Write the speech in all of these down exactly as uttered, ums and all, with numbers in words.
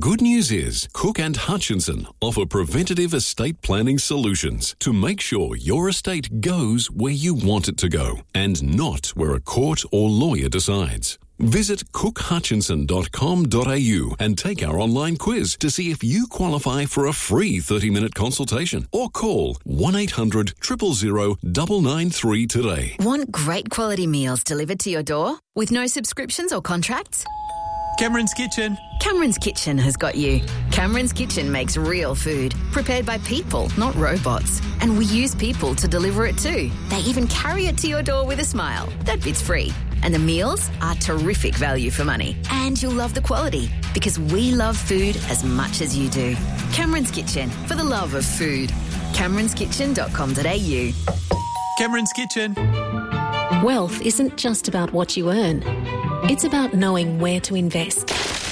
good news is Cook and Hutchinson offer preventative estate planning solutions to make sure your estate goes where you want it to go and not where a court or lawyer decides. Visit cook hutchinson dot com dot a u and take our online quiz to see if you qualify for a free thirty-minute consultation or call one eight hundred, zero zero zero, nine nine three today. Want great quality meals delivered to your door with no subscriptions or contracts? Cameron's Kitchen. Cameron's Kitchen has got you. Cameron's Kitchen makes real food, prepared by people, not robots. And we use people to deliver it too. They even carry it to your door with a smile. That bit's free. And the meals are terrific value for money. And you'll love the quality, because we love food as much as you do. Cameron's Kitchen, for the love of food. camerons kitchen dot com dot a u. Cameron's Kitchen. Wealth isn't just about what you earn. It's about knowing where to invest.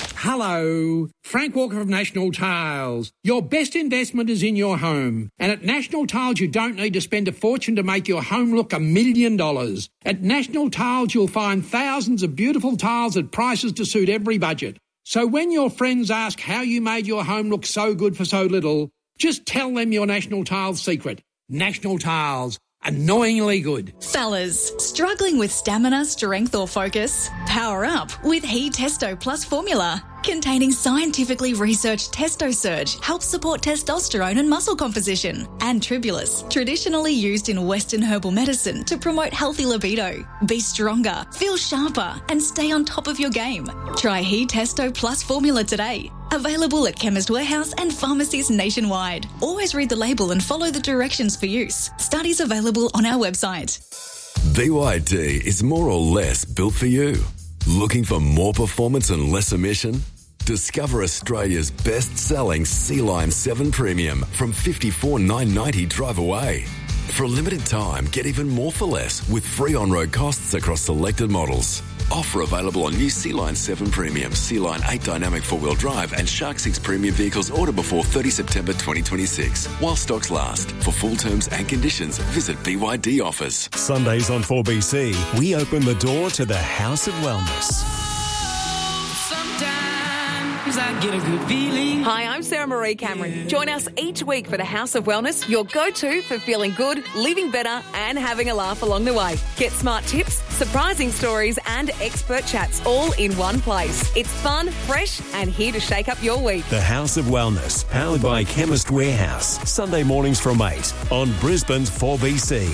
Hello, Frank Walker of National Tiles. Your best investment is in your home. And at National Tiles, you don't need to spend a fortune to make your home look a million dollars. At National Tiles, you'll find thousands of beautiful tiles at prices to suit every budget. So when your friends ask how you made your home look so good for so little, just tell them your National Tiles secret. National Tiles. Annoyingly good. Fellas, struggling with stamina, strength or focus? Power up with He Testo Plus formula. Containing scientifically researched Testo Surge helps support testosterone and muscle composition. And Tribulus, traditionally used in Western herbal medicine to promote healthy libido. Be stronger, feel sharper and stay on top of your game. Try He Testo Plus formula today. Available at Chemist Warehouse and pharmacies nationwide. Always read the label and follow the directions for use. Studies available on our website. B Y D is more or less built for you. Looking for more performance and less emission? Discover Australia's best-selling Sea-Line seven Premium from fifty-four thousand nine hundred ninety dollars drive away. For a limited time, get even more for less with free on-road costs across selected models. Offer available on new Sea-Line seven Premium, Sea-Line eight Dynamic four-wheel drive and Shark six Premium vehicles order before thirtieth September twenty twenty-six. While stocks last. For full terms and conditions, visit B Y D Offers. Sundays on four B C, we open the door to the House of Wellness. I get a good feeling. Hi, I'm Sarah Marie Cameron. Join us each week for the House of Wellness, your go-to for feeling good, living better and having a laugh along the way. Get smart tips, surprising stories and expert chats all in one place. It's fun, fresh and here to shake up your week. The House of Wellness, powered by Chemist Warehouse. Sunday mornings from eight on Brisbane's four B C.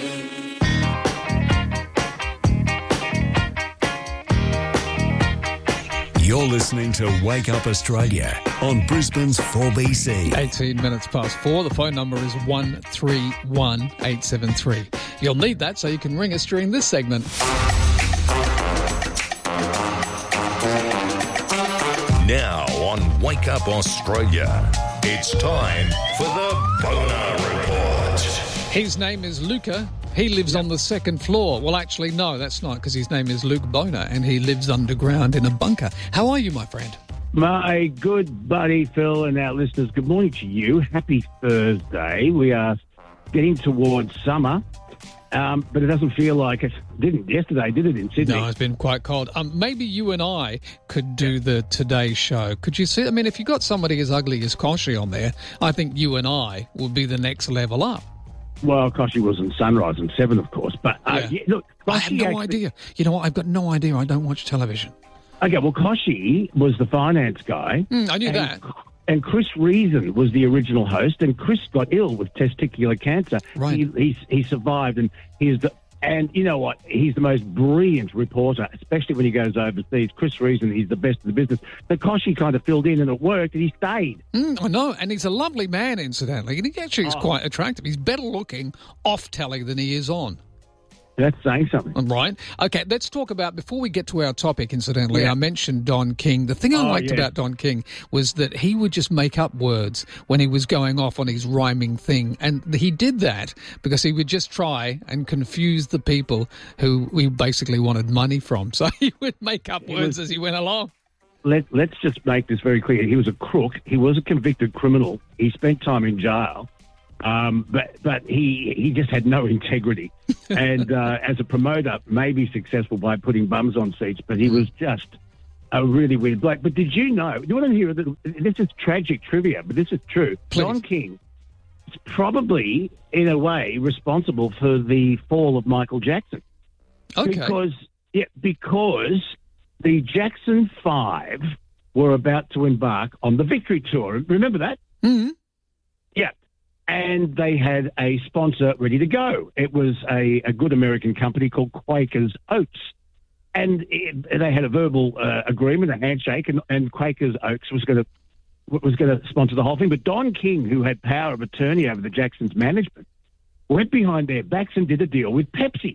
You're listening to Wake Up Australia on Brisbane's four B C. eighteen minutes past four. The phone number is one three one eight seven three. You'll need that so you can ring us during this segment. Now on Wake Up Australia, it's time for the Boner Report. His name is Luca. He lives on the second floor. Well, actually, no, that's not, because his name is Luke Boner and he lives underground in a bunker. How are you, my friend? My good buddy Phil and our listeners, good morning to you. Happy Thursday. We are getting towards summer, um, but it doesn't feel like it. Didn't yesterday, did it, in Sydney? No, it's been quite cold. Um, maybe you and I could do the Today Show. Could you see? I mean, if you got somebody as ugly as Koshi on there, I think you and I would be the next level up. Well, Koshi was in Sunrise and Seven, of course. But uh, yeah. yeah, look, Koshi I have no actually, idea. You know what? I've got no idea. I don't watch television. Okay, well, Koshi was the finance guy. Mm, I knew and, that. And Chris Reason was the original host, and Chris got ill with testicular cancer. Right. He, he, he survived, and he's the. And you know what? He's the most brilliant reporter, especially when he goes overseas. Chris Reason, he's the best in the business. But Koshi kind of filled in and it worked and he stayed. Mm, I know, and he's a lovely man, incidentally. And he actually is Oh. quite attractive. He's better looking off telly than he is on. That's saying something. Right. Okay, let's talk about, before we get to our topic, incidentally, Yeah. I mentioned Don King. The thing I Oh, liked yeah. about Don King was that he would just make up words when he was going off on his rhyming thing. And he did that because he would just try and confuse the people who we basically wanted money from. So he would make up He words was- as he went along. Let, let's just make this very clear. He was a crook. He was a convicted criminal. He spent time in jail. Um, but but he he just had no integrity. And uh, as a promoter, may be successful by putting bums on seats, but he was just a really weird bloke. But did you know, do you want to hear, that this is tragic trivia, but this is true. Please. Don King is probably, in a way, responsible for the fall of Michael Jackson. Okay. Because, yeah, because the Jackson Five were about to embark on the Victory Tour. Remember that? Mm-hmm. Yeah. And they had a sponsor ready to go. It was a, a good American company called Quakers Oats. And it, they had a verbal uh, agreement, a handshake, and, and Quakers Oats was going to was going to sponsor the whole thing. But Don King, who had power of attorney over the Jacksons' management, went behind their backs and did a deal with Pepsi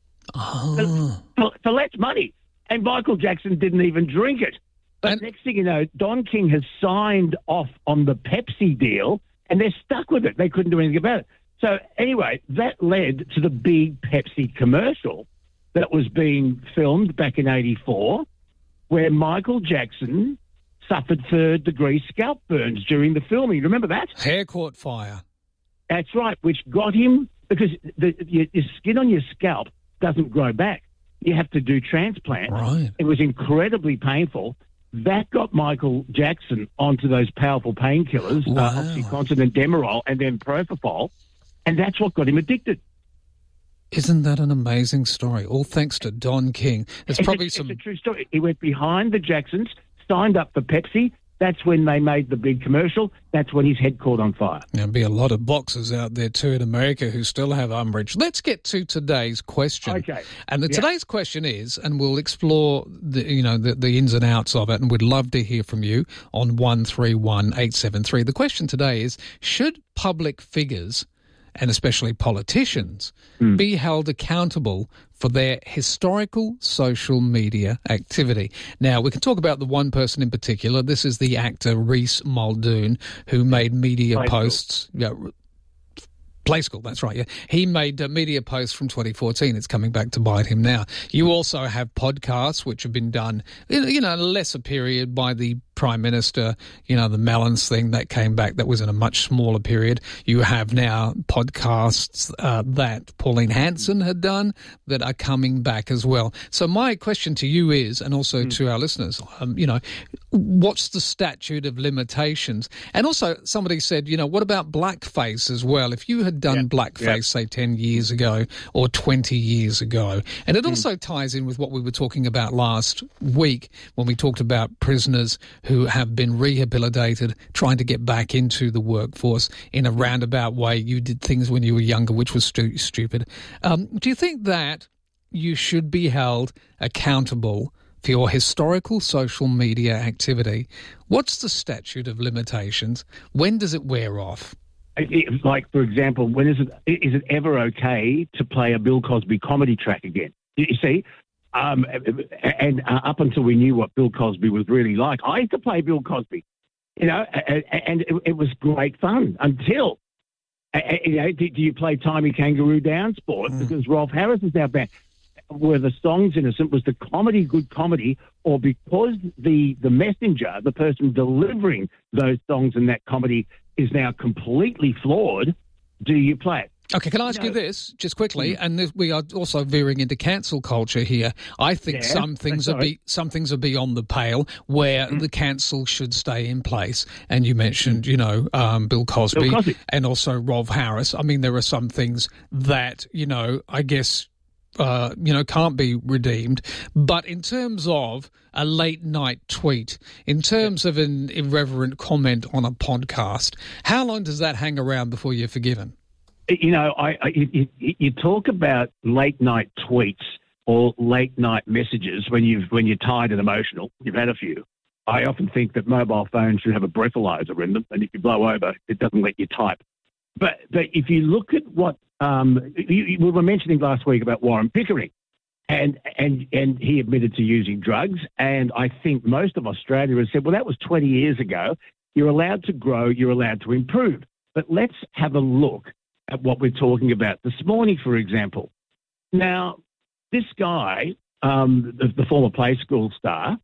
oh. for, for less money. And Michael Jackson didn't even drink it. But and next thing you know, Don King has signed off on the Pepsi deal, and they're stuck with it. They couldn't do anything about it. So anyway, that led to the big Pepsi commercial that was being filmed back in eighty-four, where Michael Jackson suffered third-degree scalp burns during the filming. Remember that? Hair caught fire. That's right, which got him, because the, your, your skin on your scalp doesn't grow back. You have to do transplant. Right. It was incredibly painful. That got Michael Jackson onto those powerful painkillers, wow. uh, OxyContin and Demerol, and then Propofol, and that's what got him addicted. Isn't that an amazing story? All thanks to Don King. There's it's probably a, some. It's a true story. He went behind the Jacksons, signed up for Pepsi. That's when they made the big commercial. That's when his head caught on fire. There'll be a lot of boxers out there too in America who still have umbrage. Let's get to today's question. Okay. And the, yeah. today's question is, and we'll explore the you know the, the ins and outs of it, and we'd love to hear from you on one three one eight seven three. The question today is: should public figures, and especially politicians, mm. be held accountable for their historical social media activity? Now, we can talk about the one person in particular. This is the actor Reese Muldoon, who made media Play posts. Yeah, Play School, that's right, yeah. He made uh, media posts from twenty fourteen. It's coming back to bite him now. You also have podcasts which have been done in, you know, in a lesser period by the Prime Minister, you know, the Mellons thing that came back, that was in a much smaller period. You have now podcasts uh, that Pauline Hanson had done that are coming back as well. So my question to you is, and also mm. to our listeners, um, you know, what's the statute of limitations? And also somebody said, you know, what about blackface as well? If you had done yeah. blackface, yeah. say, ten years ago or twenty years ago, and it mm. also ties in with what we were talking about last week when we talked about prisoners who have been rehabilitated, trying to get back into the workforce in a roundabout way. You did things when you were younger, which was stu- stupid. Um, do you think that you should be held accountable for your historical social media activity? What's the statute of limitations? When does it wear off? It, like, for example, when is it, is it ever okay to play a Bill Cosby comedy track again? You, you see? Um, and uh, up until we knew what Bill Cosby was really like, I used to play Bill Cosby, you know, and, and it, it was great fun until, uh, you know, do, do you play Timey Kangaroo Down Sport? Mm. Because Rolf Harris is now back. Were the songs innocent? Was the comedy good comedy? Or because the, the messenger, the person delivering those songs and that comedy is now completely flawed, do you play it? Okay, can I ask no. you this, just quickly, and this, we are also veering into cancel culture here. I think yeah, some things are be, some things are beyond the pale where mm. the cancel should stay in place. And you mentioned, you know, um, Bill Cosby, Bill Cosby and also Rolf Harris. I mean, there are some things that, you know, I guess, uh, you know, can't be redeemed. But in terms of a late-night tweet, in terms yeah. of an irreverent comment on a podcast, how long does that hang around before you're forgiven? You know, I, I you, you talk about late night tweets or late night messages when you've when you're tired and emotional. You've had a few. I often think that mobile phones should have a breathalyzer in them, and if you blow over, it doesn't let you type. But but if you look at what um, you, we were mentioning last week about Warren Pickering, and and and he admitted to using drugs, and I think most of Australia has said, well, that was twenty years ago. You're allowed to grow. You're allowed to improve. But let's have a look at what we're talking about this morning, for example. Now, this guy, um, the, the former Play School star,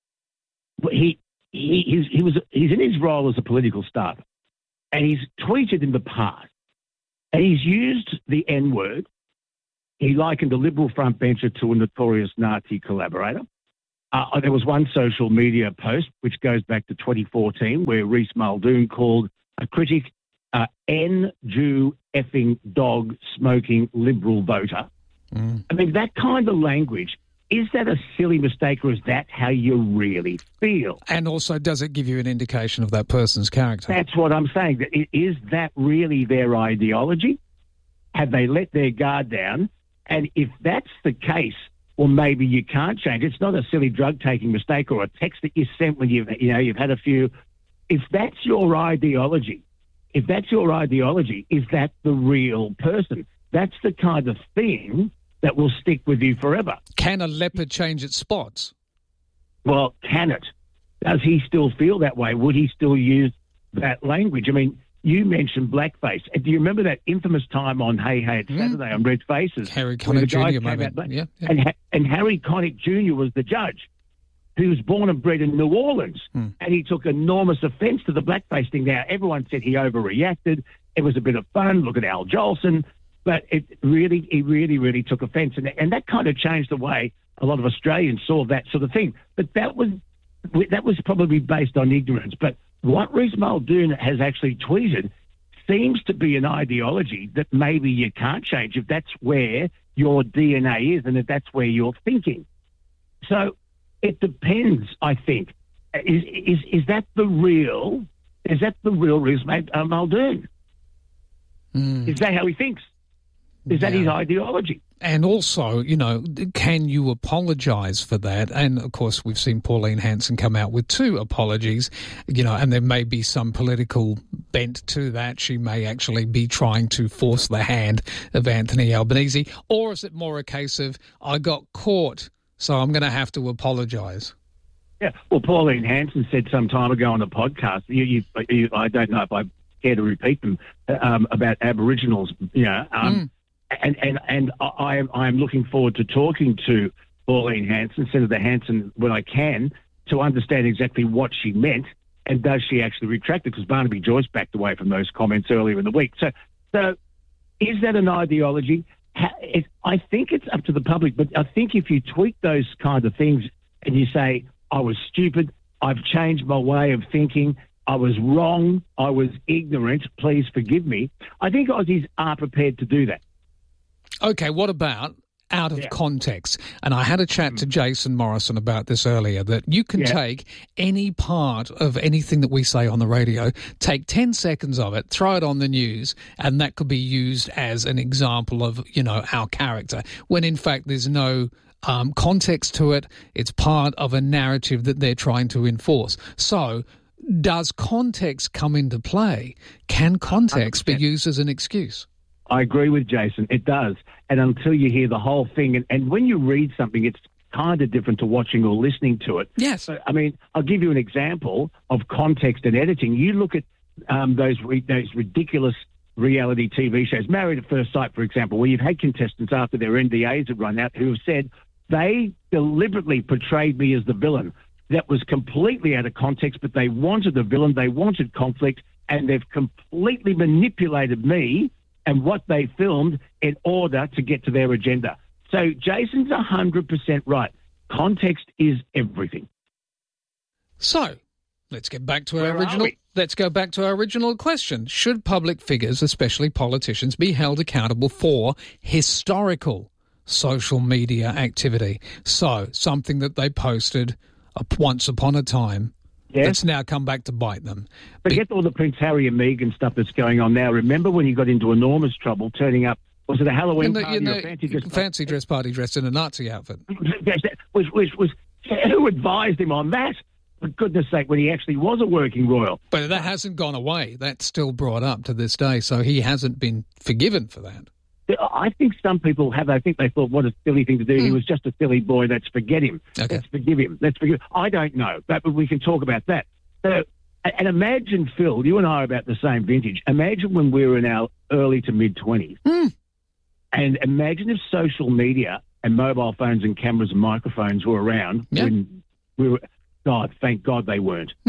he he he's, he was he's in his role as a political staffer, and he's tweeted in the past, and he's used the N-word. He likened a Liberal frontbencher to a notorious Nazi collaborator. Uh, there was one social media post which goes back to twenty fourteen where Reece Muldoon called a critic uh, N Jew effing dog smoking liberal voter. Mm. I mean, that kind of language, is that a silly mistake or is that how you really feel? And also, does it give you an indication of that person's character? That's what I'm saying. Is that really their ideology? Have they let their guard down? And if that's the case, well, maybe you can't change. It's not a silly drug-taking mistake or a text that you sent when you've, you know, you've had a few. If that's your ideology, if that's your ideology, is that the real person? That's the kind of thing that will stick with you forever. Can a leopard change its spots? Well, can it? Does he still feel that way? Would he still use that language? I mean, you mentioned blackface. Do you remember that infamous time on Hey Hey It's Saturday mm. on Red Faces? Harry Connick Junior moment. Yeah, yeah. And, and Harry Connick Junior was the judge. He was born and bred in New Orleans, mm. and he took enormous offence to the blackface thing. Now, everyone said he overreacted. It was a bit of fun. Look at Al Jolson. But it really, he really, really took offence. And, and that kind of changed the way a lot of Australians saw that sort of thing. But that was that was probably based on ignorance. But what Reece Muldoon has actually tweeted seems to be an ideology that maybe you can't change if that's where your D N A is and if that's where you're thinking. So it depends, I think. Is is is that the real? Is that the real Reece Muldoon? Mm. Is that how he thinks? Is that yeah. his ideology? And also, you know, can you apologise for that? And, of course, we've seen Pauline Hanson come out with two apologies, you know, and there may be some political bent to that. She may actually be trying to force the hand of Anthony Albanese. Or is it more a case of, I got caught, so I'm going to have to apologise? Yeah, well, Pauline Hanson said some time ago on the podcast, you, you, you, I don't know if I care to repeat them, um, about Aboriginals, you know, um, mm. And and and I am I am looking forward to talking to Pauline Hanson, Senator Hanson, when I can, to understand exactly what she meant and does she actually retract it? Because Barnaby Joyce backed away from those comments earlier in the week. So, so is that an ideology? I think it's up to the public, but I think if you tweak those kind of things and you say, I was stupid, I've changed my way of thinking, I was wrong, I was ignorant, please forgive me, I think Aussies are prepared to do that. Okay, what about out of yeah. context? And I had a chat mm. to Jason Morrison about this earlier, that you can yeah. take any part of anything that we say on the radio, take ten seconds of it, throw it on the news, and that could be used as an example of, you know, our character, when in fact there's no um, context to it. It's part of a narrative that they're trying to enforce. So does context come into play? Can context be used as an excuse? I agree with Jason. It does. And until you hear the whole thing, and, and when you read something, it's kind of different to watching or listening to it. Yes. So, I mean, I'll give you an example of context and editing. You look at um, those re- those ridiculous reality T V shows, Married at First Sight, for example, where you've had contestants after their N D As have run out who have said they deliberately portrayed me as the villain. That was completely out of context, but they wanted the villain, they wanted conflict, and they've completely manipulated me and what they filmed in order to get to their agenda. So Jason's one hundred percent right. Context is everything. So let's get back to our Where original... Let's go back to our original question. Should public figures, especially politicians, be held accountable for historical social media activity? So something that they posted once upon a time, yes, that's now come back to bite them. Forget Be- all the Prince Harry and Meghan stuff that's going on now. Remember when you got into enormous trouble turning up, was it a Halloween the, party you know, or a fancy dress fancy dress party dressed in a Nazi outfit? was, was, was, who advised him on that? For goodness sake, when he actually was a working royal. But that hasn't gone away. That's still brought up to this day, so he hasn't been forgiven for that. I think some people have. I think they thought, what a silly thing to do. Mm. He was just a silly boy. Let's forget him. Okay. Let's forgive him. Let's forgive him. I don't know, but we can talk about that. So, and imagine, Phil, you and I are about the same vintage. Imagine when we were in our early to mid-twenties. Mm. And imagine if social media and mobile phones and cameras and microphones were around yep. when we were... God, thank God they weren't. Mm.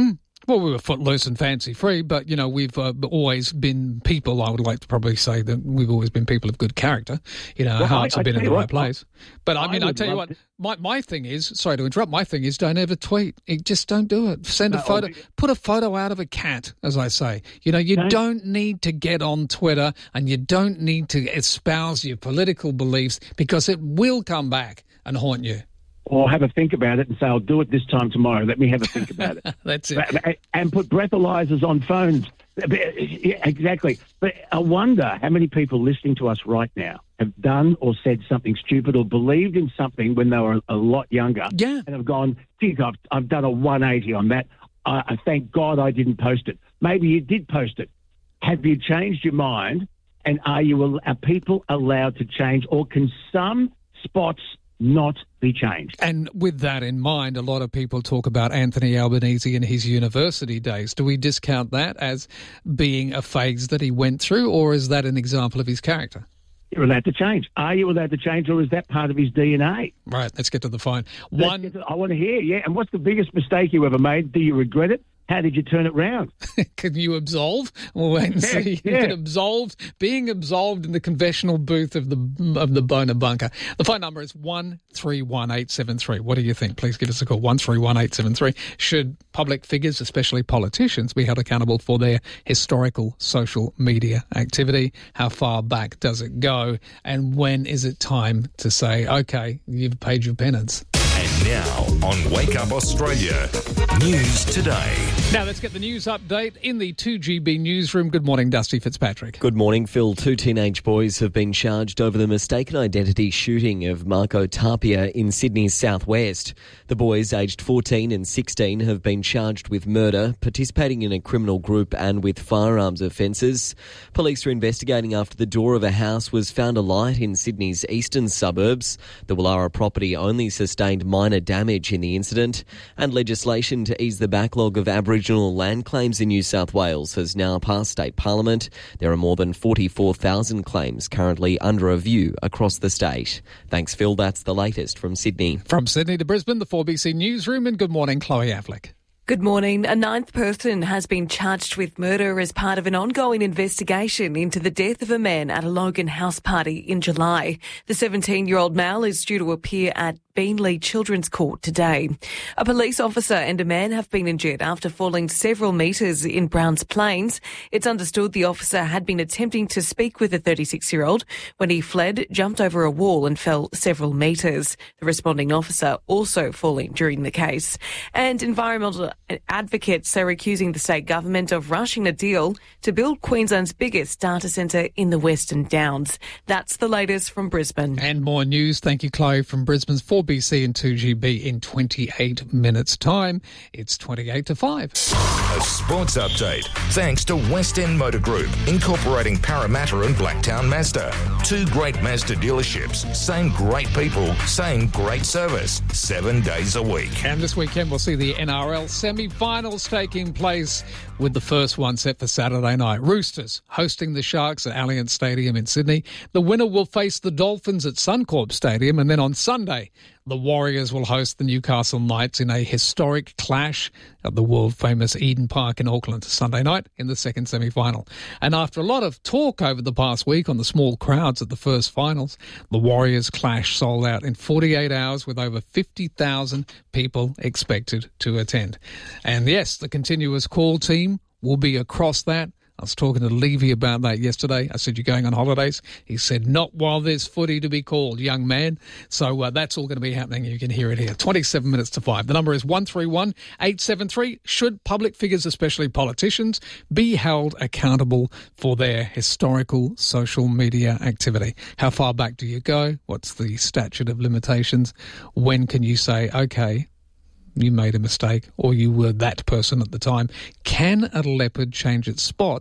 Well, we were footloose and fancy-free, but, you know, we've uh, always been people, I would like to probably say that we've always been people of good character. You know, our well, hearts I, have been in the what, right place. But, I, I mean, I tell you what, to... my, my thing is, sorry to interrupt, my thing is don't ever tweet. It, just don't do it. Send a no, photo, be... put a photo out of a cat, as I say. You know, you don't... don't need to get on Twitter and you don't need to espouse your political beliefs because it will come back and haunt you. Or have a think about it and say, I'll do it this time tomorrow. Let me have a think about it. That's it. And put breathalyzers on phones. Yeah, exactly. But I wonder how many people listening to us right now have done or said something stupid or believed in something when they were a lot younger. Yeah. And have gone, geez, I've, I've done a one eighty on that. I, I thank God I didn't post it. Maybe you did post it. Have you changed your mind? And are you are people allowed to change, or can some spots not be changed? And with that in mind, a lot of people talk about Anthony Albanese in his university days. Do we discount that as being a phase that he went through, or is that an example of his character? You're allowed to change. Are you allowed to change, or is that part of his D N A? Right, let's get to the phone. One, to, I want to hear, yeah. And what's the biggest mistake you ever made? Do you regret it? How did you turn it round? Can you absolve? We'll wait and see. Yeah, You yeah. can absolve, being absolved in the confessional booth of the of the Boner Bunker. The phone number is one three one eight seven three. What do you think? Please give us a call, one three one eight seven three. Should public figures, especially politicians, be held accountable for their historical social media activity? How far back does it go? And when is it time to say, OK, you've paid your penance? And now on Wake Up Australia, News Today. Now let's get the news update in the two G B newsroom. Good morning, Dusty Fitzpatrick. Good morning, Phil. Two teenage boys have been charged over the mistaken identity shooting of Marco Tapia in Sydney's southwest. The boys, aged fourteen and sixteen, have been charged with murder, participating in a criminal group and with firearms offences. Police are investigating after the door of a house was found alight in Sydney's eastern suburbs. The Wallara property only sustained minor damage in the incident, and legislation to ease the backlog of Aboriginal land claims in New South Wales has now passed state parliament. There are more than forty-four thousand claims currently under review across the state. Thanks, Phil. That's the latest from Sydney. From Sydney to Brisbane, the four B C newsroom, and good morning, Chloe Affleck. Good morning. A ninth person has been charged with murder as part of an ongoing investigation into the death of a man at a Logan house party in July. The seventeen-year-old male is due to appear at Beenleigh Children's Court today. A police officer and a man have been injured after falling several metres in Browns Plains. It's understood the officer had been attempting to speak with the thirty-six-year-old when he fled, jumped over a wall and fell several metres. The responding officer also falling during the case. And environmental advocates are accusing the state government of rushing a deal to build Queensland's biggest data centre in the Western Downs. That's the latest from Brisbane. And more news. Thank you, Chloe, from Brisbane's four B C and two G B in twenty-eight minutes' time. It's twenty-eight to five. A sports update thanks to West End Motor Group, incorporating Parramatta and Blacktown Mazda. Two great Mazda dealerships, same great people, same great service, seven days a week. And this weekend we'll see the N R L semi-finals taking place, with the first one set for Saturday night. Roosters hosting the Sharks at Allianz Stadium in Sydney. The winner will face the Dolphins at Suncorp Stadium, and then on Sunday the Warriors will host the Newcastle Knights in a historic clash at the world-famous Eden Park in Auckland Sunday night in the second semi-final. And after a lot of talk over the past week on the small crowds at the first finals, the Warriors clash sold out in forty-eight hours with over fifty thousand people expected to attend. And yes, the continuous call team will be across that. I was talking to Levy about that yesterday. I said, you're going on holidays? He said, not while there's footy to be called, young man. So uh, that's all going to be happening. You can hear it here. twenty-seven minutes to five. The number is one three one eight seven three. Should public figures, especially politicians, be held accountable for their historical social media activity? How far back do you go? What's the statute of limitations? When can you say, okay, you made a mistake, or you were that person at the time? Can a leopard change its spots,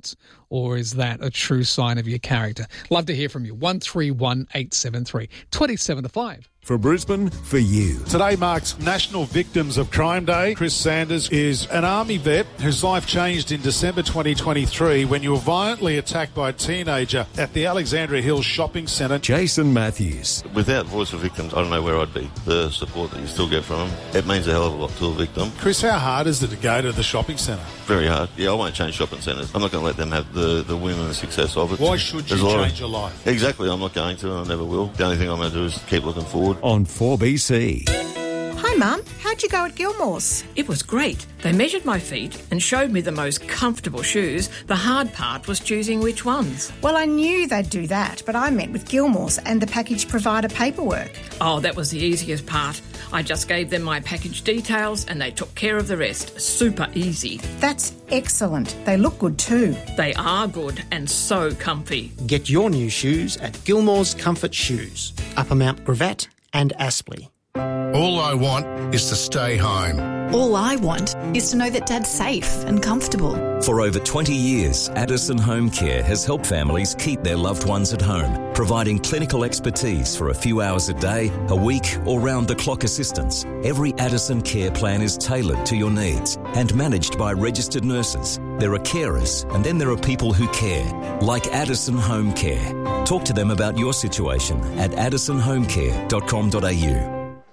or is that a true sign of your character? Love to hear from you. one three one eight seven three, twenty-seven to five. For Brisbane, for you. Today marks National Victims of Crime Day. Chris Sanders is an Army vet whose life changed in December twenty twenty-three when you were violently attacked by a teenager at the Alexandria Hills Shopping Centre. Jason Matthews. Without Voice of Victims, I don't know where I'd be. The support that you still get from them, it means a hell of a lot to a victim. Chris, how hard is it to go to the shopping centre? Very hard. Yeah, I won't change shopping centres. I'm not going to let them have the, the win and the success of it. Why should you change of, your life? Exactly, I'm not going to and I never will. The only thing I'm going to do is keep looking forward. On four B C. Hi Mum, how'd you go at Gilmore's? It was great. They measured my feet and showed me the most comfortable shoes. The hard part was choosing which ones. Well, I knew they'd do that, but I met with Gilmore's and the package provider paperwork. Oh, that was the easiest part. I just gave them my package details and they took care of the rest. Super easy. That's excellent. They look good too. They are good and so comfy. Get your new shoes at Gilmore's Comfort Shoes, Upper Mount Gravatt and Aspley. All I want is to stay home. All I want is to know that Dad's safe and comfortable. For over twenty years, Addison Home Care has helped families keep their loved ones at home, providing clinical expertise for a few hours a day, a week, or round-the-clock assistance. Every Addison care plan is tailored to your needs and managed by registered nurses. There are carers, and then there are people who care, like Addison Home Care. Talk to them about your situation at addison home care dot com dot a u.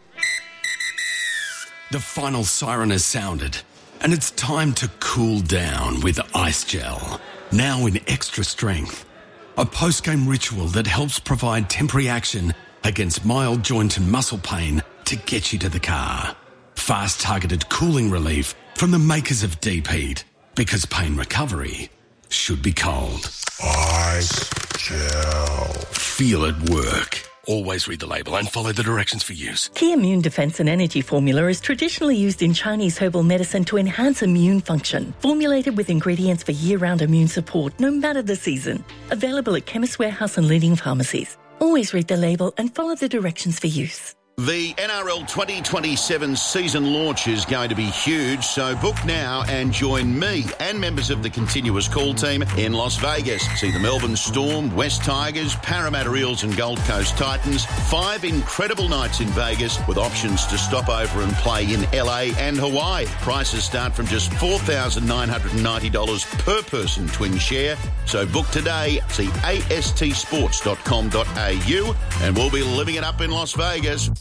The final siren has sounded, and it's time to cool down with Ice Gel. Now in extra strength. A post-game ritual that helps provide temporary action against mild joint and muscle pain to get you to the car. Fast targeted cooling relief from the makers of Deep Heat, because pain recovery should be cold. Ice Gel. Feel it work. Always read the label and follow the directions for use. Key Immune Defense and Energy Formula is traditionally used in Chinese herbal medicine to enhance immune function. Formulated with ingredients for year-round immune support, no matter the season. Available at Chemist Warehouse and leading pharmacies. Always read the label and follow the directions for use. The N R L twenty twenty-seven season launch is going to be huge, so book now and join me and members of the continuous call team in Las Vegas. See the Melbourne Storm, West Tigers, Parramatta Eels and Gold Coast Titans. Five incredible nights in Vegas with options to stop over and play in L A and Hawaii. Prices start from just four thousand nine hundred ninety dollars per person twin share. So book today. See a s t sports dot com dot a u and we'll be living it up in Las Vegas.